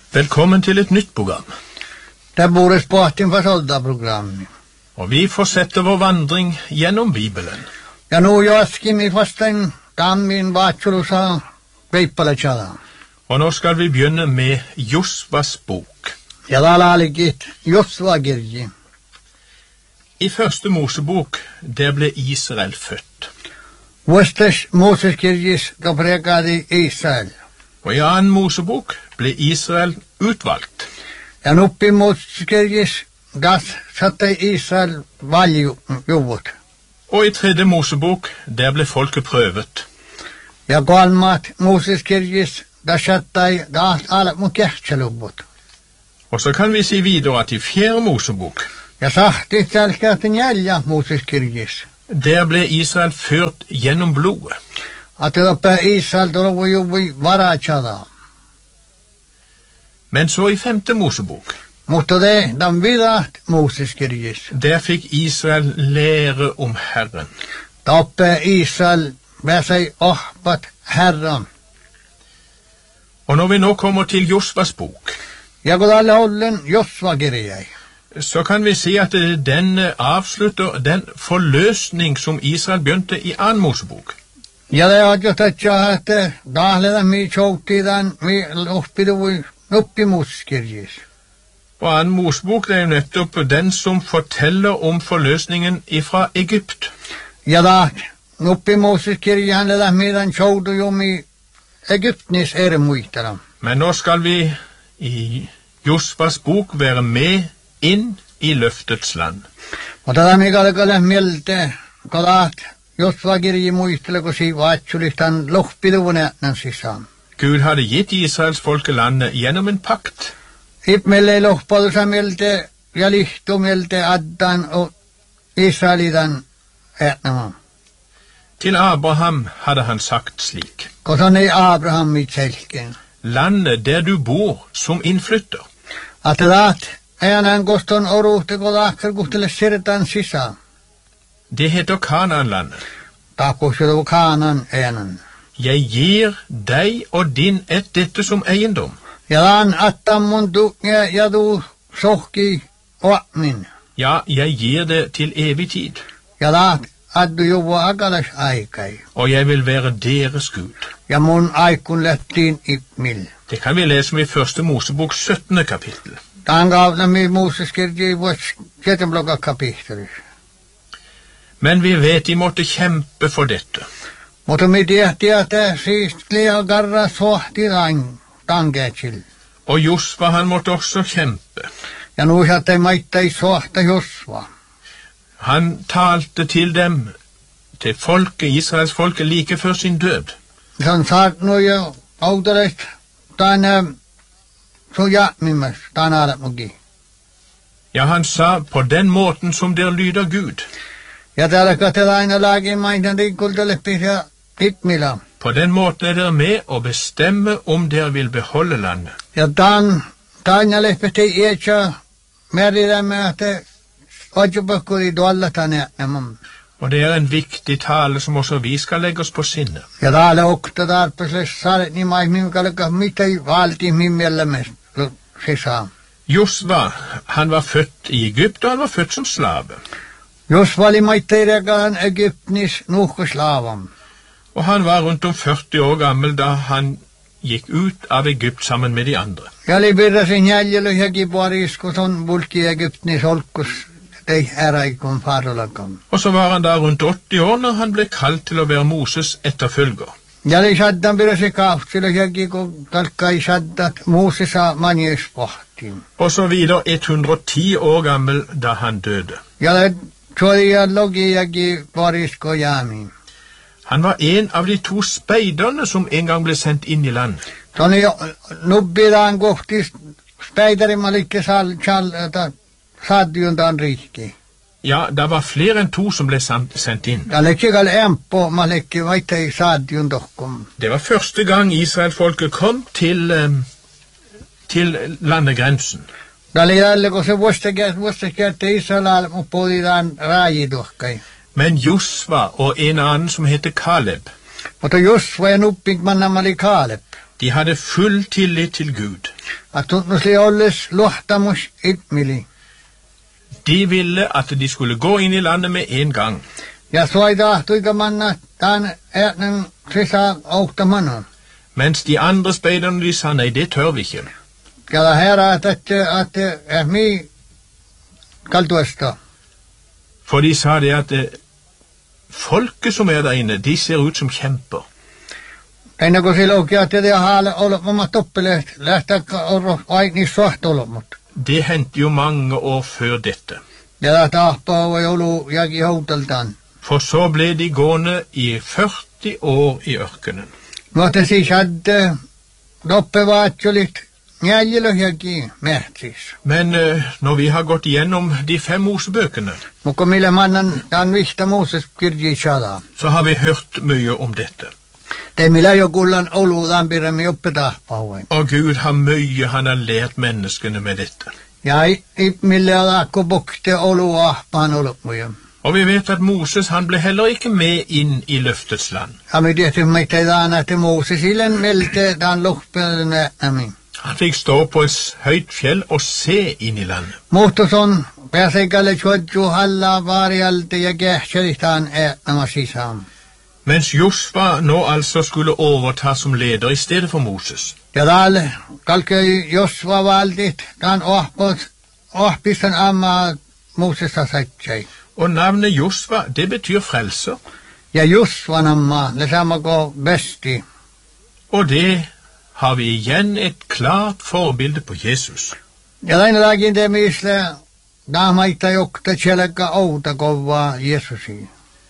Velkommen til et nytt program. Det er Boris Batin for Solda-programmet. Og vi fortsetter vår vandring gjennom Bibelen. Ja, nå joskin i fasten dammin vatsulusa veipalachada. Og nå skal vi begynne med Josvas bok. Ja, da laligit Josva girji. I første Mosebok, der ble Israel født. Vostes Moses girjis gabregadi Israel. Og i annen Mosebok ble Israel utvalgt. Ja, nuppi Moses girjis gas satte Israel valjuvut. Og i tredje Mosebok, der ble folket prøvet. Ja, kolmat Moses girjis da satte gas alak mun kehtseluvut. Og så kan vi si videre at i fjerde Mosebok, ja, sahti selskaten jälja Moses girjis. der ble Israel ført gjennom blodet. At det oppe Israel drogo juvi varachada. Men så i femte Mosebok, Mutta det den vidat Moses girjis. der fikk Israel lære om Herren. Da oppe Israel med seg ohpat Herren. Og når vi nå kommer til Josvas bok, Jeg går alle holden Josva girjei. så kan vi si at den avslutter den forløsning som Israel begynte i annen Mosebok. Ja, det har jo tatt at dahleda mi tjoktidan mi oppi Moses girjis. Og annen Mosebok det er jo nettopp den som forteller om forløsningen ifra Egypt. Ja, da oppi Moses girjis han leda mi den tjokdo jo mi Egyptnis muitaram. Men nå skal vi i Josvas bok være med inn i løftets land. Og da mi galgale mjelte kalat Josva girji muistele kosi vaatsulistan lohpiduvune nansisam. Gud hadde gitt Israels folkelandet gjennom en pakt. Ipmelle lohpadusa mjelte ja lihtu mjelte addan og Israelidan etnama. Til Abraham hadde han sagt slik: Kosan ei Abraham mit selken. Landet der du bor som innflytter, At dat en goston oruhte godakser guhtele sirtan sisa. det heter Kananlandet. Takusjudu kanan enen. Jeg gir deg og din ett dette som eiendom. Ja dan attammun du ja du sohki oakmin. Ja, jeg gir det til evig tid, Ja dat addu juvu agalas aikai. og jeg vil være deres Gud. Ja mun aikun lettiin ipmil. Det kan vi lese om i første Mosebok 17. kapittel. Dan gavna mi Moses kirji vuots 7 kapittelis. Men vi vet de måtte kjempe for dette. Mutta mi tiehti at siis liian garra sohti tangetsil. Og Josva han måtte også kjempe. Ja nu satte maitta i sohta Josva. Han talte til dem, til folket, Israels folket, like før sin død. San saat nu jo autorest tan så jatmimas tan alamugi. Ja, han sa, på den måten som der lyder Gud, Ja täällä katelaina laakin maintan rikkultele pisä itmila. på den måten er dere med å bestemme om dere vil beholde landet. Ja tan lehpeti echa merirämme että ojupakkuri tuolla tänne nämam. Og det er en viktig tale som også vi skal legge oss på sinne. Ja täällä okta tarpeelles saaret niin maihmin kalka mitei valti mimmellemes sisään. Josva, han var født i Egypt, og han var født som slave. Jos vali maitteirakaan Egyptnis nuhkoslavam. Og han var rundt om 40 år gammel da han gikk ut av Egypt sammen med de andre. Ja libirrasin jäljellä jäki paris, kun on bulki Egyptnis olkus ei äräikon farolakam. Og så var han da rundt 80 år når han ble kalt til å være Moses etterfølger. Ja li saddan pirasi kauhtsilla jäki, kun kalkai saddat Moosesa manjespohtiin. Og så videre 110 år gammel da han døde. Ja tjodija logi jäki parisko jäämiin. Han var en av de 2 speiderne som en gang ble sendt inn i landet. Toni nubbidaan kohti späiderimallikke saadjuntaan riikki. Ja, det var flere enn 2 som ble sendt inn. Ja lekkigal empo malekki vaittei saadjuntohkum. Det var første gang Israelfolket kom til landegrensen. Da oli jälle, kun se vuostekäätte Israel poditaan raajidohkai. Men Josva og en annen som heter Kaleb, Mutta Josva ja nuppik mannamali Kaleb. de hadde full tillit til Gud. At tunnusli olles luhtamus ipmili. De ville at de skulle gå inn i landet med en gang. Ja suaida tuikamanna tan äänen sisa auhtamanna. Mens de andre speiderne de sa nei, det tør vi ikke. Kala herra at mi kaltuesta. For de sa det at folket som der inne, de ser ut som kjemper. Ennen kuin silloin että te haale olla mamma toppeleet lähtää aini sohtolomut. Det hendte jo mange år før dette. Ja tahpaa voi olu jaki houteltaan. For så ble de gående i 40 år i ørkenen. Mutta siis hadde doppevaatsulit jäljellä jaki mähtsis. Men når vi har gått igjennom de 5 Mosebøkene, Mutta millä mannan tämän vihta Moses kirji sada. så har vi hørt mye om dette. Te millä jokullan olu lämpiremmin oppetahpaa. Og Gud har mye han har lært menneskene med dette. Ja millä alakko bukte olu ahpaan olmuja. Og vi vet at Moses han ble heller ikke med inn i løftets land. Ja me tietysti meitä että Moses illen melte tämän lohpelen nämi. Han fikk stå på et høyt fjell og se inn i landet. Mutta son pääseikalle chuodju halla vaarialte ja kähtselistaan nämä sisään. Mens Josva nå altså skulle overta som leder i stedet for Moses. Ja täällä kalkei Josva valtit tämän ohpistan amma Mosesta sätsei. Og navnet Josva, det betyr frelser. Ja Josvan amma, det samme går besti. Og det har vi igjen et klart forbilde på Jesus. Ja näin laakin te misle daamaita jokta tjelekka outa kovaa Jesusiin.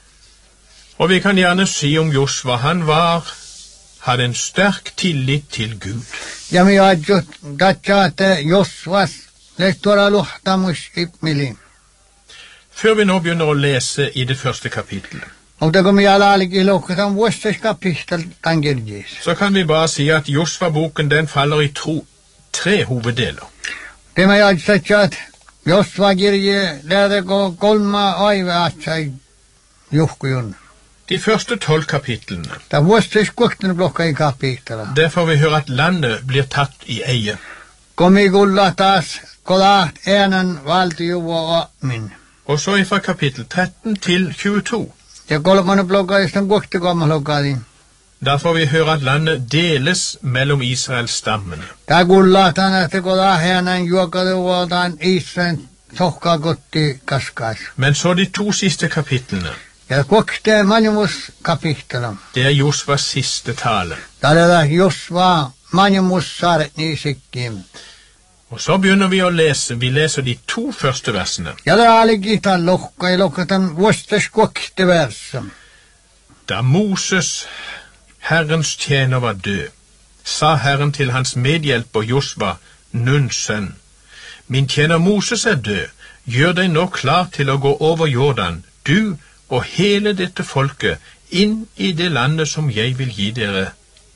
Og vi kan gjerne si om Josva, han hadde en sterk tillit til Gud. Ja mi adjut datsaate Josvas lehtuara luhtamus ipmili. Før vi nå begynner å lese i det første kapittelet, Mutta kun mi alaalikin lohkatan vuostes kapistel tämän kirjis. så kan vi bare si at Josva-boken den faller i 3 hoveddeler. Tämä jatsaat Josva kirje lähdekö kolma aivaatsa juhkujun. De første 12 kapitlene, Tämä vuostes kuokten blokka i kapistela. der får vi høre at landet blir tatt i eie. Komi kulla taas kolaht äänen valtijuvo min. Og så fra kapittel 13 til 22, Ja kolmannen blokka i sitten kuokti kolmalokkaadin. da får vi høre at landet deles mellom Israels stammene. Tämä kullahtaan että kolah äänen juokaduvuotaan Israel sohkaa kotti kaskaas. Men så de 2 siste kapitlene, Ja kuokte manjumus kapistela. det er Josvas siste tale. Täällä Josva manjumus saaret niin sikkiin. Og så begynner vi å lese. Vi leser de 2 første versene. Ja det alikin tämän lohka ja lohkatan vuostes kuokte versa. Da Moses, Herrens tjener, var død, sa Herren til hans medhjelper Josva, Nuns sønn, min tjener Moses er død, gjør deg nå klar til å gå over Jordan, du og hele dette folket, inn i det landet som jeg vil gi dere.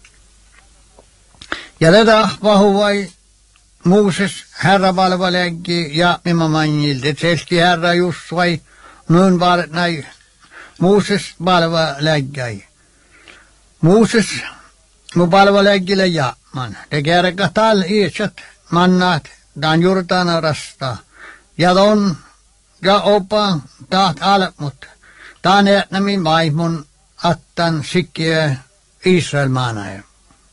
Ja tätä vahuvai Moses herra palveleggi ja mimma manjilde. Selski herra Josvai nun varet näin Moses palveleggai. Moses mu palveleggille jaman. Det kärkä tal ietsät mannat dan jurtana rasta. Ja don ja opa taat almut. Taan etnämin vaimun attan sikkiä Israel maanaja.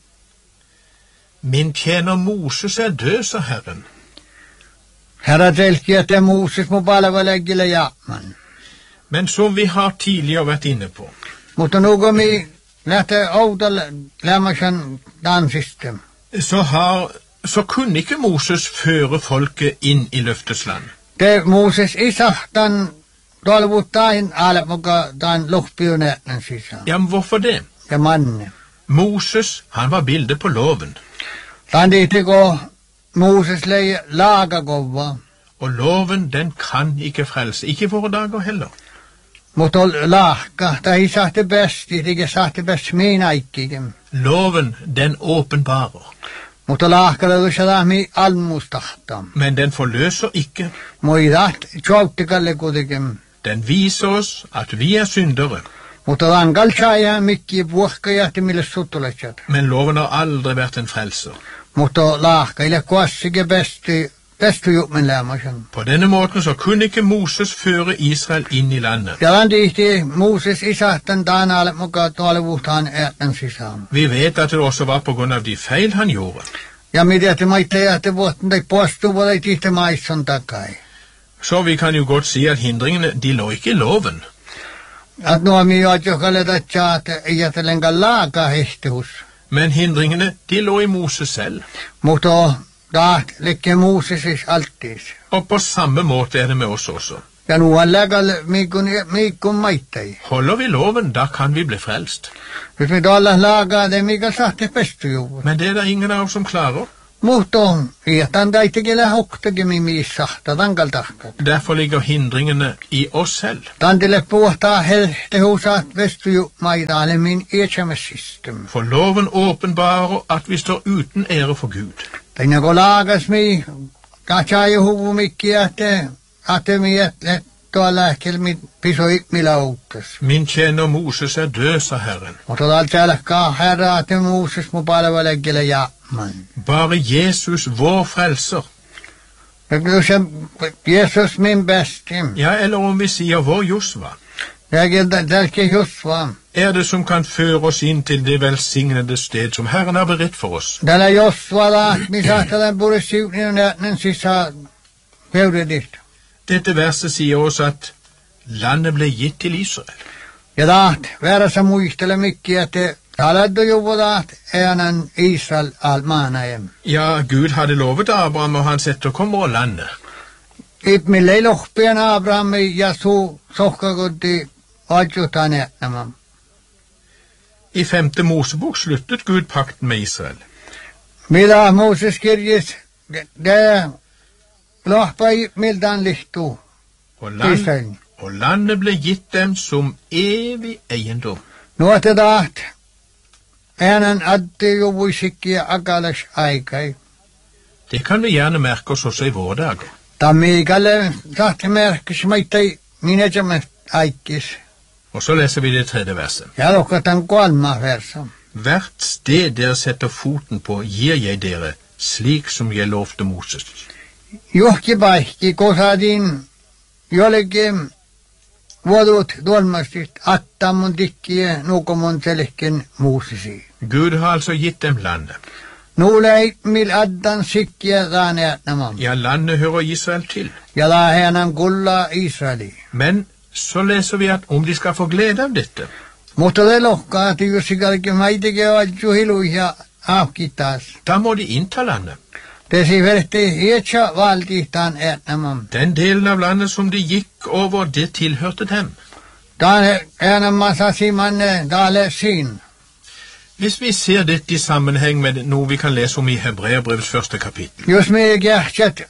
Min tjener Moses er død, sa Herren. Herra selski että Moses mu palveleggille jaman. Men som vi har tidligere vært inne på, Mutta nuko mi lähtee outolle lämmäsen dansistem. så kunne ikke Moses føre folket inn i løftets land. Te Moses isahtan tolvuttain almuka tämän lohpiunätten sisään. Ja, men hvorfor det? Ja manne. Moses, han var bildet på loven. Tämän tihtiko Moses lei laagakova. Og loven, den kan ikke frelse. Ikke i våre dager heller. Mutta laakka, tai isahti besti, tikä sahti besti minä ikkikin. Loven, den åpenbarer. Mutta laakka löydysä mi almustahta. Men den forløser ikke. Muidat, tjoutikalle kuitenkin. Den viser oss at vi er syndere. Mutta tämän kalsaaja mikki vuohkajahti mille suttuletsät. Men loven har aldri vært en frelser. Mutta lahkaille kuassike bestu juhmen lämmäsen. På denne måten så kunne ikke Moses føre Israel inn i landet. Ja lan tihti Moses isahtan taanalle mukaan tuolevuhtaan äätän sisään. Vi vet at det også var på grunn av de feil han gjorde. Ja mitä te maitte että vuotten tai postuva tai tihti maisson takai. Så vi kan jo godt si at hindringene, de lå ikke i loven. At nuo mi jokalle tatsaat ajatelenkaan laaka hehtehus. Men hindringene, de lå i Moses selv. Mutta taht lekke Moses alttis. Og på samme måte er det med oss også. Ja nuon läkäl miikun maittai. Holder vi loven, da kan vi bli frelst. Jos me tuolla laakaa te mikä sahte pestujuvu. Men det er det ingen av oss som klarer. Mutta iätän taitekele hoktakemi miissahta tankaltahkat. Derfor ligger hindringene i oss selv. Tantille puhtaa hehtehusaat vestuju maidalemin iätsämessistem. For loven åpenbarer at vi står uten ære for Gud. Tänne kun laakas mi katsaaja huvu mikki att mi tuolla ähkelmi pisoi milauttas. Min tjener Moses er død, sa Herren. Mutta taltsäälläkkaa herra att Moses mu palveleggele jaamman. Bare Jesus, vår frelser. Jesus min bestim. Ja, eller om vi sier vår Josva. Tälke Josva. Er det som kan føre oss inn til det velsignede sted som Herren har beredt for oss. Tällä Josva laat mi sahtelen purisiunin nätten sisä peuredist. Dette verset sier oss at landet ble gitt til Israel. Ja taht väärässä muistele mikki että taladdo juvu taht äänen Israel almaanajem. Ja, Gud hadde lovet Abraham og hans etterkommere landet. Mille ei lohpien Abrahami ja sohkakotti adjutaan äänemam. I 5. Mosebok sluttet Gud pakten med Israel. Mitä Moses kirjis, det lohpai miltään lihtuu Israel. Og landet ble gitt dem som evig eiendom. Nuote taht äänen addi juvuisikki ja akalas aikai. Det kan vi gjerne merke oss også i våre dager. Tammikalle tahti merkis maittai minäjämme aikis. Og så leser vi det 3. verset. Ja lokatan kolma versa. Hvert sted dere setter foten på, gir jeg dere, slik som jeg lovte Moses. Johki paikki kosadin jollekin vuodut tuolmastit attamon tikkiä nukomon selken muusisi. Gud har altså gitt dem landet. Nuulei mil addan sikkiä taanätnamam. Ja, landet hører Israel til. Ja lähenan kulla Israeli. Men så leser vi at om de skal få glede av dette, Mutta te lohkaa, että jos sikallekin maitike adju hiluja ahkitas. da må de innta landet. Te siverti hietsä valtihtaan ätnamam. Den delen av landet som de gikk over, det tilhørte dem. Taane äänämassa simanne taale sin. Hvis vi ser dette i sammenheng med noe vi kan lese om i Hebreerbrevets 1. kapittel, Jos me kähtsät,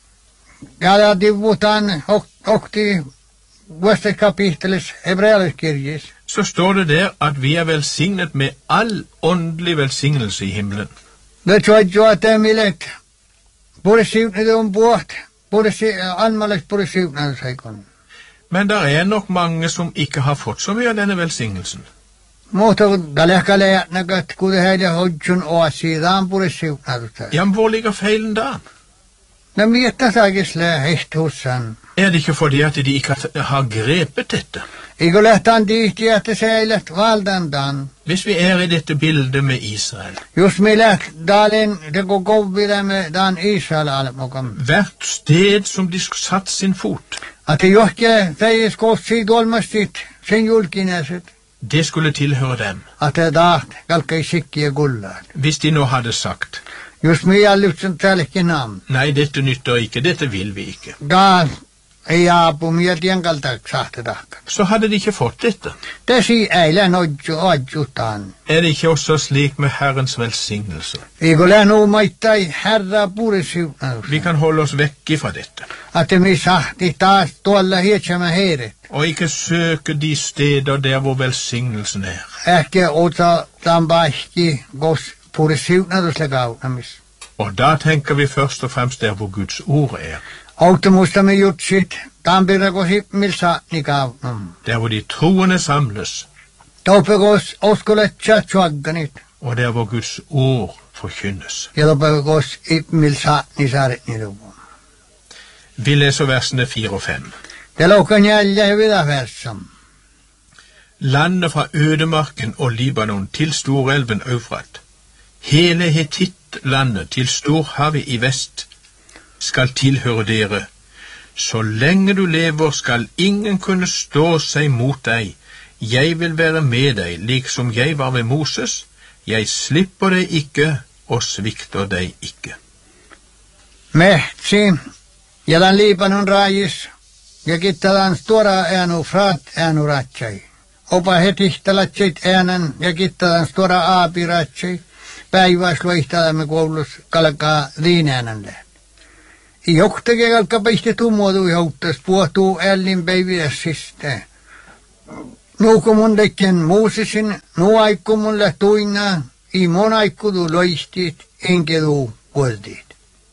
ja tivutaan okti vuostes kapittelis hebrealaiskirjis. så står det der at vi er velsignet med all åndelig velsignelse i himmelen. Det tjoidjo at milet purisiutnede on puht, anmalles purisiutnede saikon. Men der er nok mange som ikke har fått så mye av denne velsignelsen. Mutta dalehkale jätnäkät, kun heille hodjun oasiidaan purisiutnede. Ja, men hvor ligger feilen da? No miettä saakisle hehtuussan. Er det ikke fordi at de ikke har grepet dette? Eikö lähtään tihti, että se ei läht valdantaan. Hvis vi er i dette bildet med Israel, Jos me läht dalen teko kovvilemme dan Israel almokam. hvert sted som de satt sin fot, Att johke teis kossi tuolmastit sen julkinäiset. det skulle tilhøre dem. Att det taht kalkai sikkiä kullaat. Hvis de nå hadde sagt, Jos me jäljytsen tällekin nam. nei, dette nytter ikke, dette vil vi ikke, Da ei aapu mietien kaltak sahte tahka. så hadde de ikke fått dette. Tesi eilen odjutaan. Er det ikke også slik med Herrens velsignelse? Eikö lähnu maittai herra purisiutnadus. Vi kan holde oss vekk ifra dette, Att me sahti taas tuolla hietsämä heiret. og ikke søke de steder der hvor velsignelsen er. Ehkä ota tampaihki kos purisiutnadusle kautamis. Og da tenker vi først og fremst der hvor Guds ord er, Autamustamme jutsit tampirakosi milsaatni kautam. der hvor de troende samles, Taupekos oskoletsä tjuagganit. og der hvor Guds ord forkynnes. Ja loppuikos ipmil saatni saaret niluvu. Vi leser versene 4 og 5. Det lukker njälja hyvida versam. Landet fra ødemarken og Libanon til storelven Eufrat, hele Hetittlandet til storhavet i vest, skal tilhøre dere. Så lenge du lever skal ingen kunne stå seg mot deg. Jeg vil være med deg, liksom jeg var ved Moses. Jeg slipper deg ikke og svikter deg ikke. Mehtsi, ja tämän Libanon rajis, ja kittalan stora äänu frat äänu ratsai. Opa hetihtalatsit äänen, ja kittalan stora aapi ratsai. Päiväisluihtalamme koulus kalkaa liinäänän. I johtake kalka paiste tummodu johtas puhtuu ällin päiviässistä. Nuuko mun tekken Moosesin, nu aikku mulle tuina, i mon aikkudu loistit, enkedu vuodit.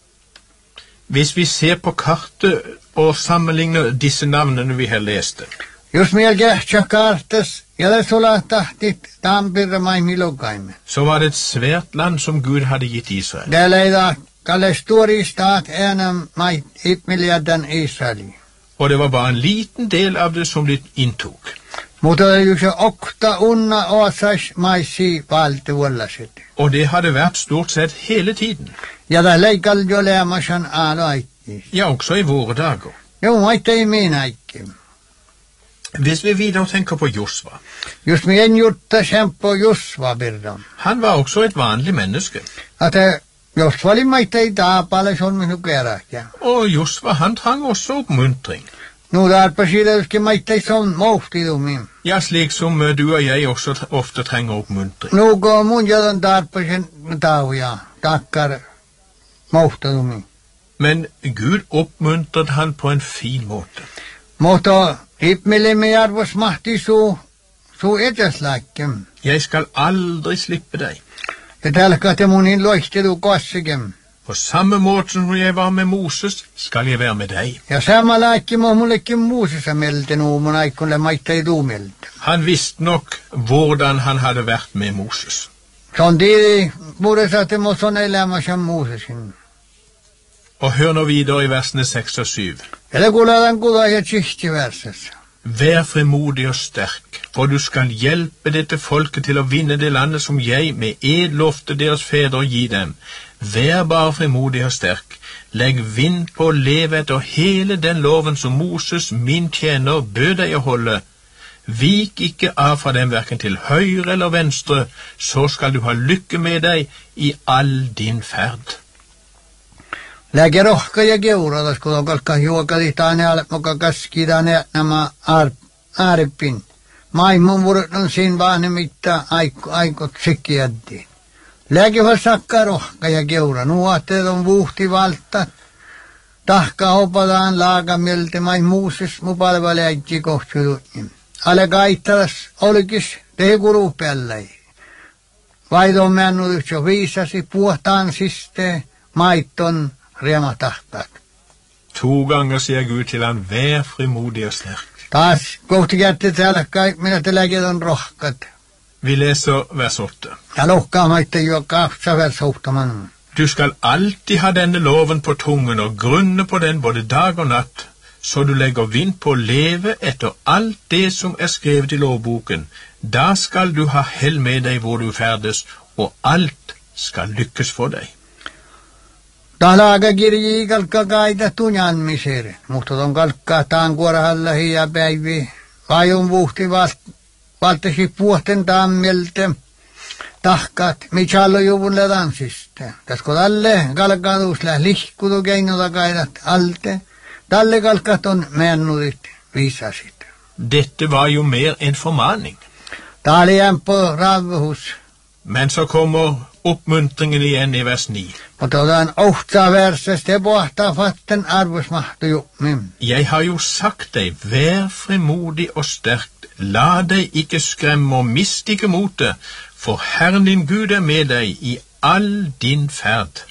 Hvis vi ser på kartet og sammenligner disse navnene vi har lest, Jos meil kähtsä kartas, ja det solatahtit tampirra maimilokaimme. så var det et svært land som Gud hadde gitt Israel. Det leida kalle stori stat enam mait ipmiljadan Israeli. Og det var bare en liten del av det som de inntok. Mutta det ju se okta unna osas maisi valte vuollaset. Og det hadde vært stort sett hele tiden. Ja det leikal jo leamasan aloitti. Ja, også i våre dager. Jo, maita ei minäikki. Hvis vi videre tenker på Josva, Just me en jutta sempo Josva birdan. han var også et vanlig menneske. Ate Josva oli maita ei taapale son minu kerähkä. Og Josva, han trang også oppmuntring. Nu darpa sidaski maita ei son mohtidumi. Ja, slik som du og jeg også ofte trenger oppmuntring. Nu go mun jadan darpa sen tauja, takkar mohtidumi. Men Gud oppmuntret han på en fin måte. Mutta ipmilemme arvos mahti su eteslaikem. Jeg skal aldri slippe deg. Ja tälkate munin loistidu kossikem. På samme måte som jeg var med Moses, skal jeg være med deg. Ja sama laikki mullekin Moosesa melte nu mun aikkunle maita ei tuumelte. Han visste nok hvordan han hadde vært med Moses. Son tiidi muudesate mo son elämäsen Moosesin. Og hør nå videre i versene 6 og 7. Ja det kuuletan kuda sihti versessä. Vær frimodig og sterk, for du skal hjelpe dette folket til å vinne det landet som jeg med ed lovte deres fedre å gi dem. Vær bare frimodig og sterk. Legg vind på å leve etter hele den loven som Moses, min tjener, bød deg å holde. Vik ikke av fra dem hverken til høyre eller venstre, så skal du ha lykke med deg i all din ferd. Läge rohka ja keuratas, kun on kalkka juokali taane alet moka kaski taane nämä aarepin. Maimun vuodet on siinä vaanemitta aikot sikkiäddiin. Läge vasakka rohka ja keura. Nuohteet on vuhti valta. Tahka opataan laakamielte mai Mooses mu palveleäkki kohtsudutin. Ale kaittalas olikis tehkuru pelläi. Vaidon männudus jo viisasi puhtaan siste maitton rematahtat. 2 ganger sier Gud til han, vær frimodig og sterk. Taas kohti kätte täällä minä teläket on rohkat. Vi leser vers 8. Ja lohkaa maitte jo kahtsa versuhtaman. Du skal alltid ha denne loven på tungen og grunne på den både dag og natt, så du legger vind på å leve etter alt det som er skrevet i lovboken. Da skal du ha hell med deg hvor du ferdes, og alt skal lykkes for deg. Talaga kirji kalkka kaita tunjan misere. Mutta ton kalkka taan kuorahalla hiia päivi. Vajun vuhti valtasi puhten taammelte. Tahkat michallo juvun ledansiste. Tasko talle kalkkatus läh lihkutu keinuta kaidat alte. Talle kalkat on mennudit viisasit. Dette var jo mer en formaning. Taali jämpö ravhus. Men så kommer oppmuntringen igjen i vers 9. Mutta otan ohtsa verses te pohtaa fatten arvosmahtu jummin. Jeg har jo sagt deg, vær frimodig og sterkt, la deg ikke skremme og mist ikke motet, for Herren din Gud er med deg i all din ferd.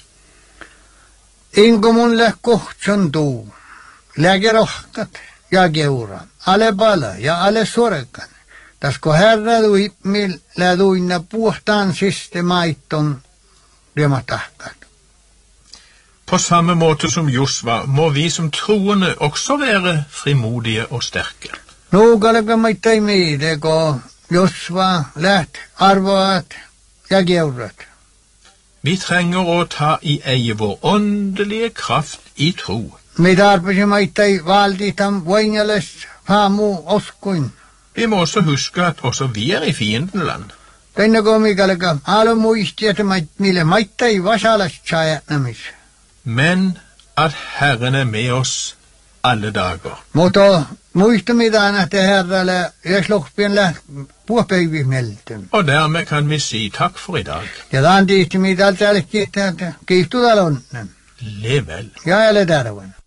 Inko mulle kohtson tuu. Läge rohkat ja keura. Ale pala ja ale sorekan. Tasko herra tuipmil läduinna puhtaan siste maitton det man tahkat. På samme måte som Josva må vi som troende også være frimodige og sterke. Nuukalega maittai miide, kun Josva läht arvaat ja geurat. Vi trenger å ta i eie vår åndelige kraft i tro. Me tarvitsemme maittai valditam voingeles faamu oskuin. Vi må også huske at også vi er i fiendenland. Tänne komikalega alo muisti, että mille maittai vasalas chajatnamis. Men at Herren er med oss alle dager. Mutta muista mitään, että herralle jösloppien puopäivi meltyn. Og dermed kan vi si takk for i dag. Ja tämän tiisti mitä täällä kiittää, että kiihtutalon. Lev vel. Ja älä tarvana.